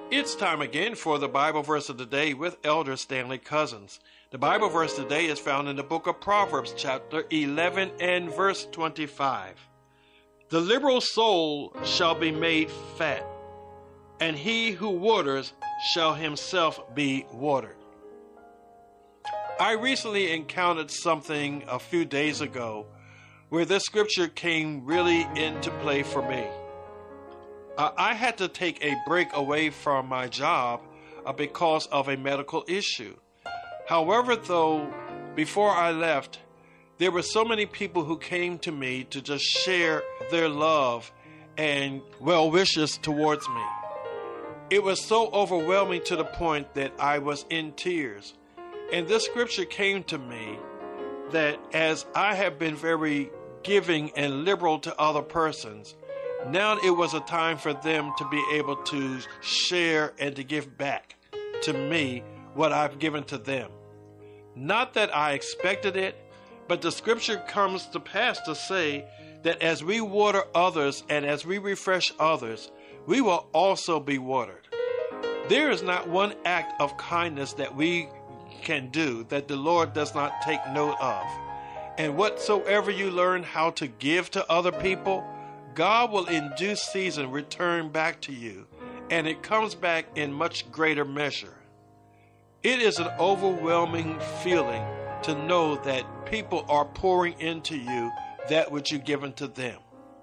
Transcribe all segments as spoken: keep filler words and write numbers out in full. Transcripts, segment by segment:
It's time again for the Bible verse of the day with Elder Stanley Cousins. The Bible verse today is found in the book of Proverbs, chapter eleven and verse twenty-five. The liberal soul shall be made fat, and he who waters shall himself be watered. I recently encountered something a few days ago where this scripture came really into play for me. Uh, I had to take a break away from my job uh, because of a medical issue. However, though, before I left, there were so many people who came to me to just share their love and well wishes towards me. It was so overwhelming to the point that I was in tears. And this scripture came to me that as I have been very giving and liberal to other persons, now it was a time for them to be able to share and to give back to me what I've given to them. Not that I expected it, but the scripture comes to pass to say that as we water others and as we refresh others, we will also be watered. There is not one act of kindness that we can do that the Lord does not take note of. And whatsoever you learn how to give to other people, God will in due season return back to you, and it comes back in much greater measure. It is an overwhelming feeling to know that people are pouring into you that which you've given to them.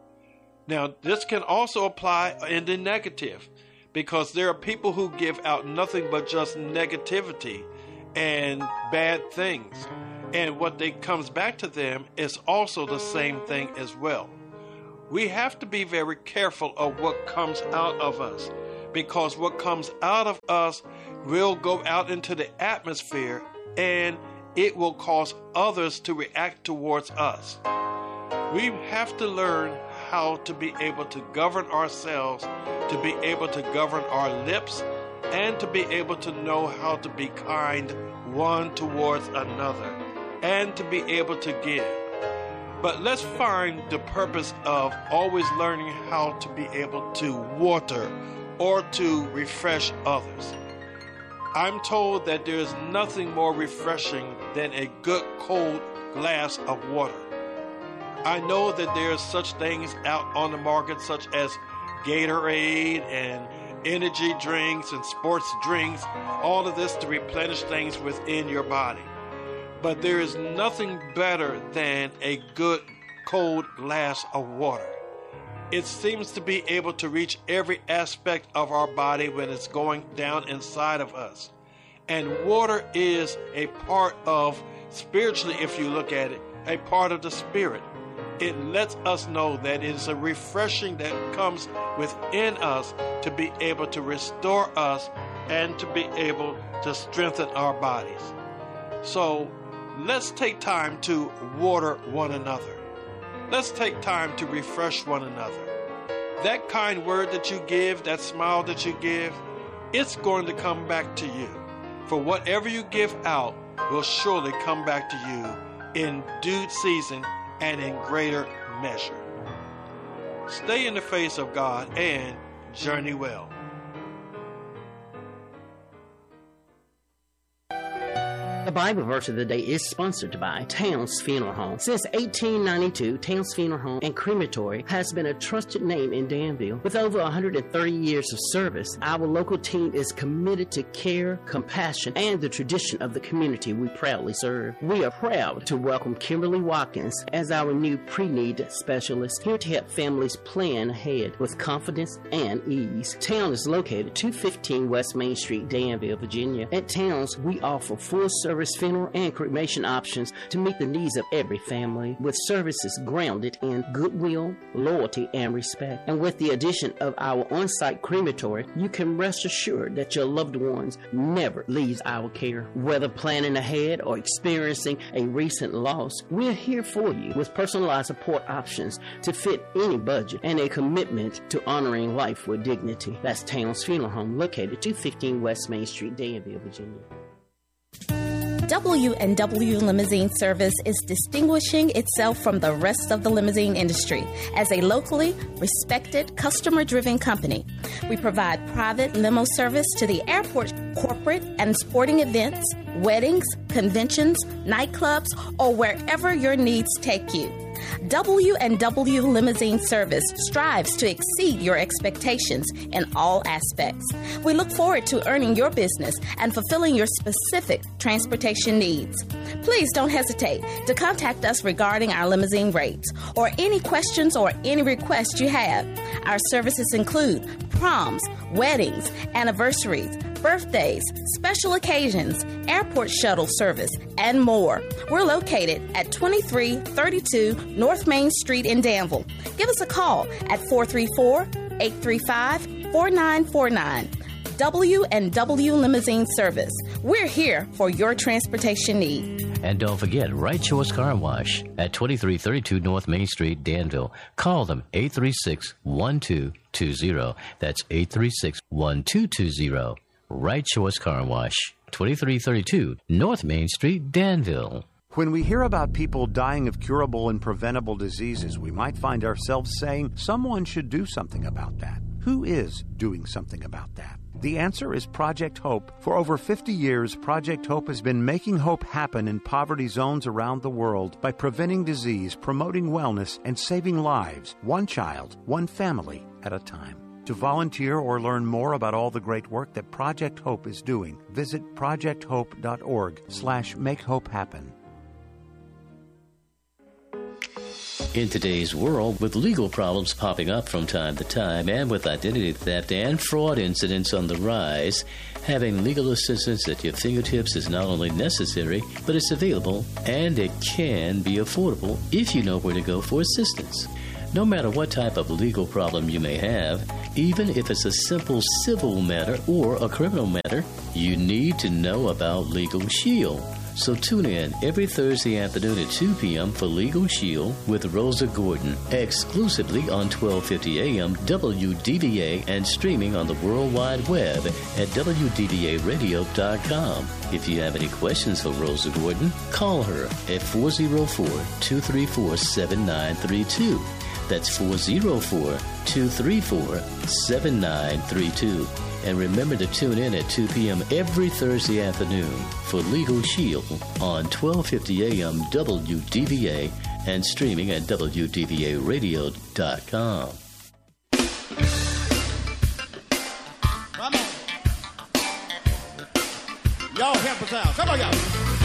Now, this can also apply in the negative, because there are people who give out nothing but just negativity and bad things. And what they comes back to them is also the same thing as well. We have to be very careful of what comes out of us, because what comes out of us will go out into the atmosphere and it will cause others to react towards us. We have to learn how to be able to govern ourselves, to be able to govern our lips, and to be able to know how to be kind one towards another, and to be able to give. But let's find the purpose of always learning how to be able to water or to refresh others. I'm told that there is nothing more refreshing than a good cold glass of water. I know that there are such things out on the market such as Gatorade and energy drinks and sports drinks, all of this to replenish things within your body. But there is nothing better than a good cold glass of water. It seems to be able to reach every aspect of our body when it's going down inside of us. And water is a part of, spiritually if you look at it, a part of the spirit. It lets us know that it is a refreshing that comes within us to be able to restore us and to be able to strengthen our bodies. So let's take time to water one another. Let's take time to refresh one another. That kind word that you give, that smile that you give, it's going to come back to you. For whatever you give out will surely come back to you in due season and in greater measure. Stay in the face of God and journey well. The Bible verse of the day is sponsored by Towns Funeral Home. Since eighteen ninety-two, Towns Funeral Home and Crematory has been a trusted name in Danville. With over one hundred thirty years of service, our local team is committed to care, compassion, and the tradition of the community we proudly serve. We are proud to welcome Kimberly Watkins as our new pre-need specialist, here to help families plan ahead with confidence and ease. Town is located two fifteen West Main Street, Danville, Virginia. At Towns, we offer full service funeral and cremation options to meet the needs of every family, with services grounded in goodwill, loyalty, and respect. And with the addition of our on-site crematory, you can rest assured that your loved ones never leaves our care. Whether planning ahead or experiencing a recent loss, we're here for you with personalized support options to fit any budget and a commitment to honoring life with dignity. That's Towns Funeral Home, located two fifteen West Main Street, Danville, Virginia. W and W Limousine Service is distinguishing itself from the rest of the limousine industry as a locally respected, customer-driven company. We provide private limo service to the airport, corporate and sporting events, weddings, conventions, nightclubs, or wherever your needs take you. W and W Limousine Service strives to exceed your expectations in all aspects. We look forward to earning your business and fulfilling your specific transportation needs. Please don't hesitate to contact us regarding our limousine rates or any questions or any requests you have. Our services include proms, weddings, anniversaries, birthdays, special occasions, airport shuttle service, and more. We're located at twenty-three thirty-two North Main Street in Danville. Give us a call at four three four, eight three five, four nine four nine. W and W Limousine Service. We're here for your transportation need. And don't forget, Right Choice Car Wash at twenty-three thirty-two North Main Street, Danville. Call them eight three six, one two two zero. That's eight three six, one two two zero. Right Choice Car Wash, twenty-three thirty-two North Main Street, Danville. When we hear about people dying of curable and preventable diseases, we might find ourselves saying someone should do something about that. Who is doing something about that? The answer is Project Hope. For over fifty years, Project Hope has been making hope happen in poverty zones around the world by preventing disease, promoting wellness, and saving lives, one child, one family at a time. To volunteer or learn more about all the great work that Project Hope is doing, visit projecthope.org slash make hope happen. In today's world, with legal problems popping up from time to time and with identity theft and fraud incidents on the rise, having legal assistance at your fingertips is not only necessary, but it's available and it can be affordable if you know where to go for assistance. No matter what type of legal problem you may have, even if it's a simple civil matter or a criminal matter, you need to know about Legal Shield. So tune in every Thursday afternoon at two p.m. for Legal Shield with Rosa Gordon, exclusively on twelve fifty a.m. W D V A and streaming on the World Wide Web at W D V A radio dot com. If you have any questions for Rosa Gordon, call her at four oh four, two three four, seven nine three two. That's four oh four, two three four, seven nine three two. And remember to tune in at two p.m. every Thursday afternoon for Legal Shield on twelve fifty a.m. W D V A and streaming at W D V A radio dot com. Come on. Y'all help us out. Come on, y'all.